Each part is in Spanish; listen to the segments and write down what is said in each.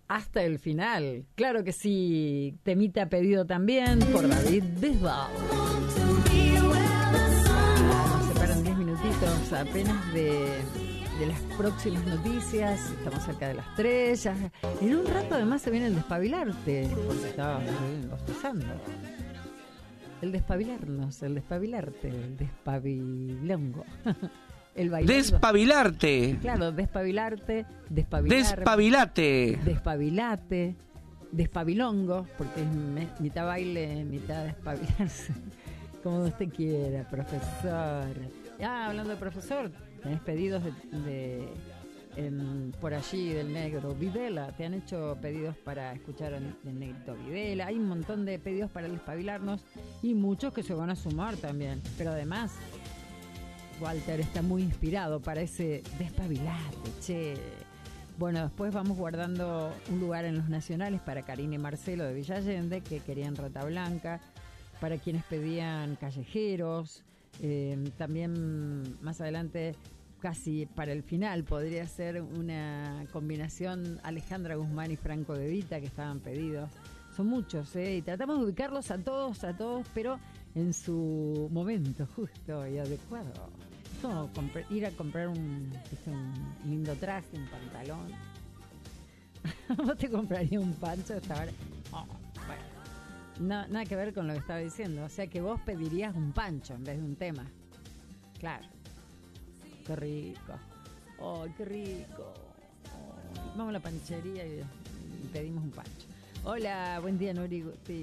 hasta el final. Claro que sí, temita pedido también por David Bisbal. Nos separan 10 minutitos apenas de las próximas noticias. Estamos cerca de las 3. Ya. En un rato además se viene el despabilarte, porque estaba bostezando. El despabilarnos, el despabilarte, el despabilongo. El bailando. Despabilarte. Claro, despabilarte, despabilar. Despabilate. Despabilate, despabilongo, porque es mitad baile, mitad despabilarse. Como usted quiera, profesor. Hablando de profesor, tenés pedidos por allí del negro Videla. Te han hecho pedidos para escuchar el negrito Videla. Hay un montón de pedidos para el despabilarnos y muchos que se van a sumar también. Pero además, Walter está muy inspirado para ese despabilate, che. Bueno, después vamos guardando un lugar en los nacionales para Karina y Marcelo de Villa Allende, que querían Rata Blanca, para quienes pedían Callejeros. También más adelante, casi para el final, podría ser una combinación Alejandra Guzmán y Franco De Vita, que estaban pedidos. Son muchos, y tratamos de ubicarlos a todos, pero en su momento justo y adecuado. No, ir a comprar un lindo traje, un pantalón. ¿Vos te comprarías un pancho hasta ahora? Oh, bueno. Nada que ver con lo que estaba diciendo. O sea que vos pedirías un pancho en vez de un tema. Claro. Qué rico. ¡Oh, qué rico! Oh, vamos a la panchería y pedimos un pancho. Hola, buen día, Nori.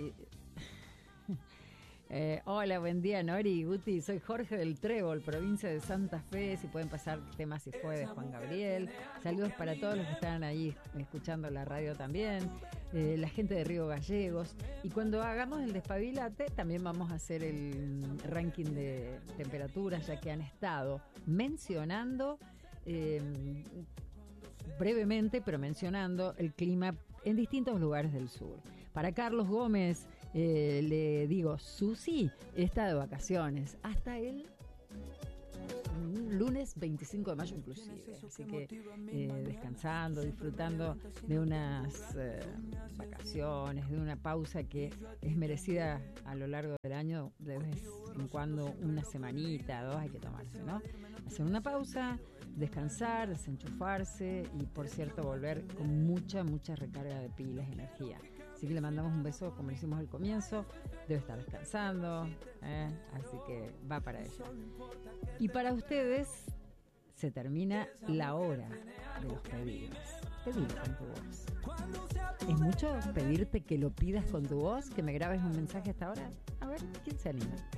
Hola, buen día, Nori Guti. Soy Jorge del Trébol, provincia de Santa Fe. Si pueden pasar temas si fue de Juan Gabriel. Saludos para todos los que están ahí escuchando la radio también. La gente de Río Gallegos. Y cuando hagamos el despabilate, también vamos a hacer el ranking de temperaturas, ya que han estado mencionando brevemente, pero mencionando el clima en distintos lugares del sur. Para Carlos Gómez, le digo, Susi está de vacaciones hasta el lunes 25 de mayo inclusive, así que descansando, disfrutando de unas vacaciones, de una pausa que es merecida a lo largo del año. De vez en cuando, una semanita, 2 hay que tomarse, ¿no? Hacer una pausa, descansar, desenchufarse y, por cierto, volver con mucha recarga de pilas y energía. Así que le mandamos un beso, como le hicimos al comienzo. Debe estar descansando, así que va para eso. Y para ustedes se termina la hora de los pedidos. Pedilo con tu voz. ¿Es mucho pedirte que lo pidas con tu voz? ¿Que me grabes un mensaje hasta ahora? A ver, ¿quién se anima?